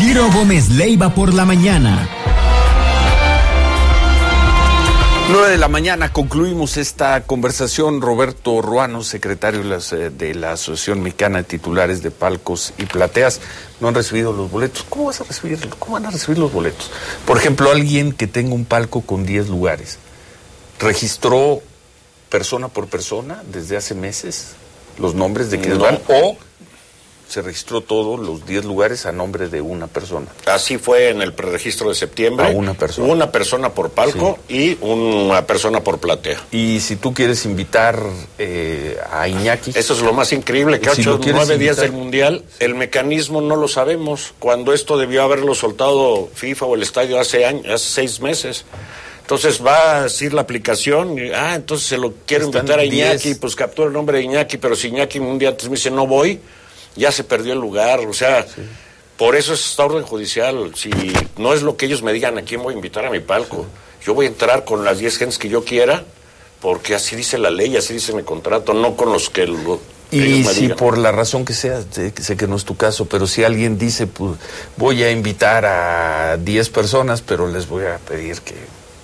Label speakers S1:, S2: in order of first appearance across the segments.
S1: Ciro Gómez Leiva por la mañana.
S2: 9 de la mañana concluimos esta conversación. Roberto Ruano, secretario de la Asociación Mexicana de Titulares de Palcos y Plateas, no han recibido los boletos. ¿Cómo van a recibir los boletos? Por ejemplo, alguien que tenga un palco con 10 lugares, ¿registró persona por persona desde hace meses los nombres de quienes van? ¿O se registró todos los 10 lugares a nombre de una persona?
S3: Así fue en el preregistro de septiembre.
S2: A una persona.
S3: Una persona por palco, sí, y una persona por platea.
S2: Y si tú quieres invitar a Iñaki...
S3: Eso es lo más increíble, que 8 o 9 días del Mundial, el mecanismo no lo sabemos. Cuando esto debió haberlo soltado FIFA o el estadio hace 6 meses. Entonces va a decir la aplicación, entonces se lo quiero invitar a Iñaki, pues captura el nombre de Iñaki, pero si Iñaki un día antes me dice no voy, ya se perdió el lugar, o sea, sí. Por eso es esta orden judicial. Si no es lo que ellos me digan a quién voy a invitar a mi palco, sí, yo voy a entrar con las 10 gentes que yo quiera, porque así dice la ley, así dice mi contrato, no con los que
S2: y si digan. Por la razón que sea, sé que no es tu caso, pero si alguien dice, pues voy a invitar a 10 personas, pero les voy a pedir que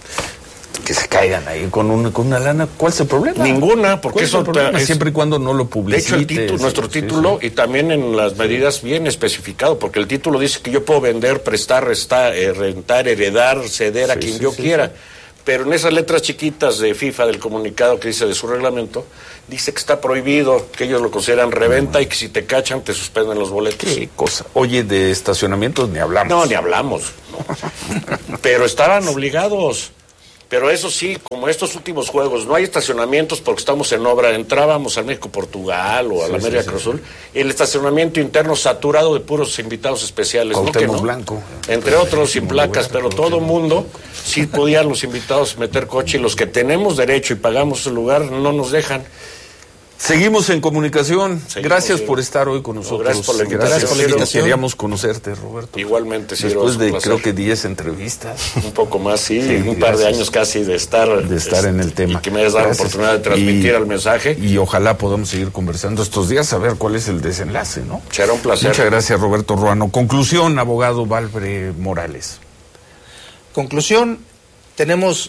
S2: se caigan ahí con una lana, ¿cuál es el problema?
S3: Ninguna, porque eso
S2: es, siempre y cuando no lo publicites.
S3: De hecho, nuestro título, sí. Y también en las medidas bien especificado, porque el título dice que yo puedo vender, prestar, rentar, heredar, ceder a quien yo quiera. Pero en esas letras chiquitas de FIFA, del comunicado que dice de su reglamento, dice que está prohibido, que ellos lo consideran reventa y que si te cachan te suspenden los boletos.
S2: ¿Qué cosa? Oye, de estacionamientos ni hablamos.
S3: No, ni hablamos. No. Pero estaban obligados. Pero eso sí, como estos últimos juegos, no hay estacionamientos porque estamos en obra, entrábamos al México-Portugal o a la América Cruz Azul, el estacionamiento interno saturado de puros invitados especiales.
S2: Cuauhtémoc Blanco.
S3: Entre otros, sin placas, pero todo mundo, sí podían los invitados meter coche y los que tenemos derecho y pagamos el lugar no nos dejan.
S2: Seguimos en comunicación. Gracias por estar hoy con nosotros.
S3: Gracias por la invitación.
S2: Queríamos conocerte, Roberto.
S3: Igualmente, sí.
S2: Después de, creo que 10 entrevistas.
S3: Un poco más, sí, un par de años casi de estar
S2: en el tema.
S3: Y que me hayas dado la oportunidad de transmitir el mensaje.
S2: Y ojalá podamos seguir conversando estos días, a ver cuál es el desenlace, ¿no?
S3: Será un placer.
S2: Muchas gracias, Roberto Ruano. Conclusión, abogado Valfre Morales.
S4: Conclusión, tenemos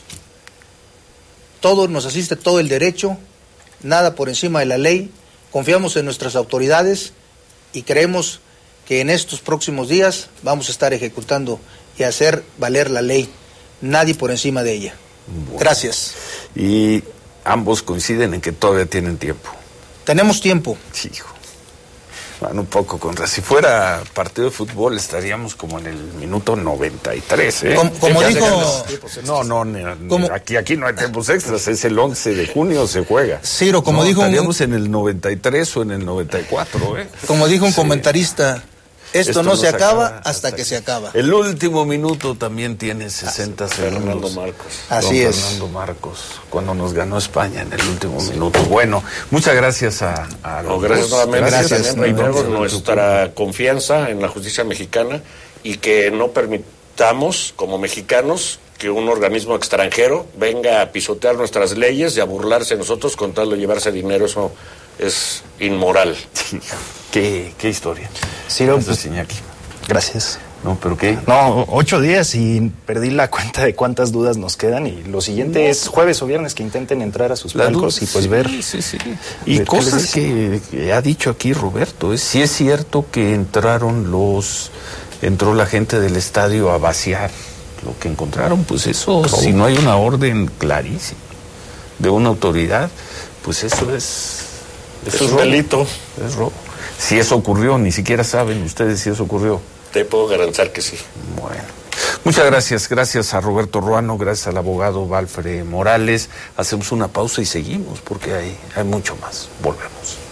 S4: todo, nos asiste todo el derecho, nada por encima de la ley, confiamos en nuestras autoridades y creemos que en estos próximos días vamos a estar ejecutando y hacer valer la ley, nadie por encima de ella. Bueno. Gracias.
S2: Y ambos coinciden en que todavía tienen tiempo.
S4: Tenemos tiempo.
S2: Sí, hijo. Bueno, un poco si fuera partido de fútbol estaríamos como en el minuto 93, ¿eh?
S4: Como dijo...
S2: No, aquí no hay tiempos extras, es el 11 de junio se juega.
S4: Ciro, como dijo...
S2: Estaríamos en el 93 o en el 94, ¿eh?
S4: Como dijo un comentarista... Esto no se acaba hasta que se acaba.
S2: El último minuto también tiene 60 segundos.
S3: Fernando Marcos.
S4: Así es.
S2: Fernando Marcos, cuando nos ganó España en el último minuto. Bueno, muchas gracias a los
S3: gracias nuevamente.
S4: Gracias.
S3: Primero, nuestra confianza en la justicia mexicana y que no permitamos, como mexicanos, que un organismo extranjero venga a pisotear nuestras leyes y a burlarse de nosotros con tal de llevarse dinero. Eso es inmoral.
S2: ¿Qué historia?
S5: Ciro, gracias.
S2: No, ¿pero qué?
S5: No, 8 días y perdí la cuenta de cuántas dudas nos quedan y lo siguiente es jueves o viernes que intenten entrar a sus palcos y pues ver.
S2: Sí. Y cosas que ha dicho aquí Roberto, sí es cierto que entró la gente del estadio a vaciar lo que encontraron, pues eso, si no hay una orden clarísima de una autoridad, pues eso es
S3: un delito.
S2: Es robo. Si eso ocurrió, ni siquiera saben ustedes si eso ocurrió.
S3: Te puedo garantizar que sí.
S2: Bueno, muchas gracias a Roberto Ruano, gracias al abogado Valfre Morales. Hacemos una pausa y seguimos porque hay mucho más. Volvemos.